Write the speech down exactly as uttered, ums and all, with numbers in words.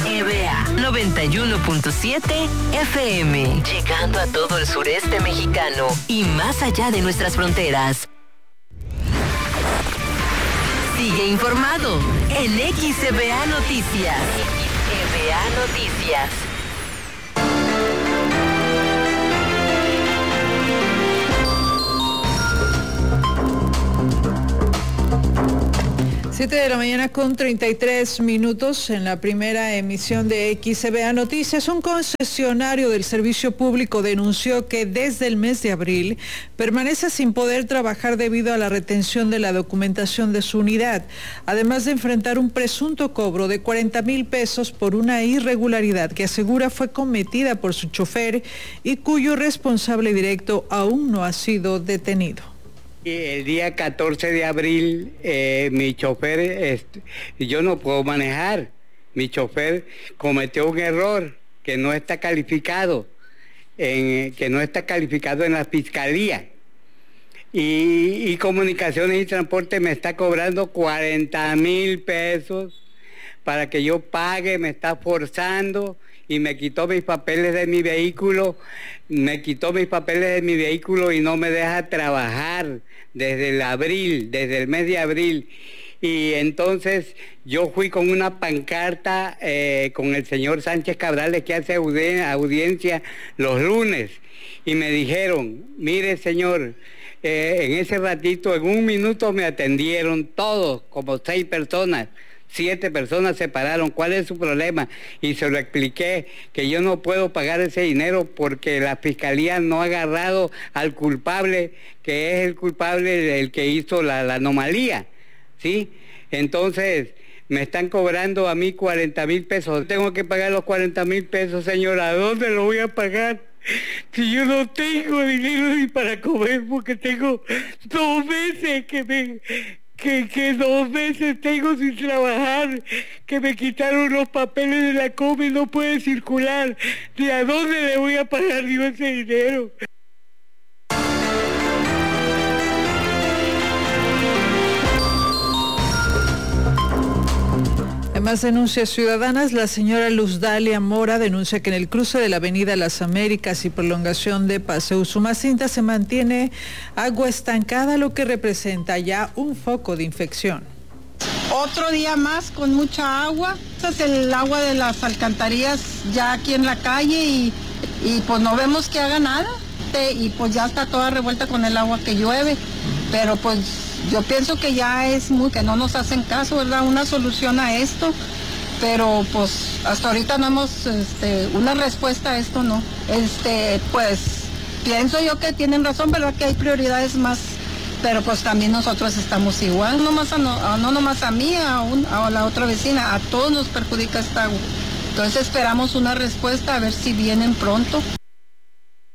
E B A noventa y uno punto siete F M, llegando a todo el sureste mexicano y más allá de nuestras fronteras. Sigue informado en X E B A Noticias. X E B A Noticias. Siete de la mañana con treinta y tres minutos en la primera emisión de X E B A Noticias. Un concesionario del servicio público denunció que desde el mes de abril permanece sin poder trabajar debido a la retención de la documentación de su unidad, además de enfrentar un presunto cobro de cuarenta mil pesos por una irregularidad que asegura fue cometida por su chofer y cuyo responsable directo aún no ha sido detenido. El día catorce de abril, eh, mi chofer, este, yo no puedo manejar. Mi chofer cometió un error que no está calificado, en, que no está calificado en la fiscalía. Y, y Comunicaciones y Transporte me está cobrando cuarenta mil pesos para que yo pague, me está forzando y me quitó mis papeles de mi vehículo, me quitó mis papeles de mi vehículo y no me deja trabajar desde el abril, desde el mes de abril. Y entonces yo fui con una pancarta eh, con el señor Sánchez Cabrales, que hace audi- audiencia los lunes, y me dijeron, mire señor, eh, en ese ratito, en un minuto me atendieron todos, como seis personas. Siete personas se pararon, ¿cuál es su problema? Y se lo expliqué, que yo no puedo pagar ese dinero porque la fiscalía no ha agarrado al culpable, que es el culpable el que hizo la, la anomalía, ¿sí? Entonces, me están cobrando a mí cuarenta mil pesos. Tengo que pagar los cuarenta mil pesos, señora. ¿A dónde lo voy a pagar? Si yo no tengo dinero ni para comer, porque tengo dos meses que me... Que, que dos meses tengo sin trabajar, que me quitaron los papeles de la COME y no puede circular. ¿De a dónde le voy a pagar yo ese dinero? En más denuncias ciudadanas, la señora Luz Dalia Mora denuncia que en el cruce de la avenida Las Américas y prolongación de Paseo Usumacinta se mantiene agua estancada, lo que representa ya un foco de infección. Otro día más con mucha agua, ese es el agua de las alcantarillas ya aquí en la calle y, y pues no vemos que haga nada y pues ya está toda revuelta con el agua que llueve, pero pues yo pienso que ya es muy, que no nos hacen caso, ¿verdad? Una solución a esto, pero pues hasta ahorita no hemos, este, una respuesta a esto, no. Este, pues pienso yo que tienen razón, ¿verdad? Que hay prioridades más, pero pues también nosotros estamos igual, no, más a, no, no nomás a mí, a, un, a la otra vecina, a todos nos perjudica esta agua. Entonces esperamos una respuesta a ver si vienen pronto.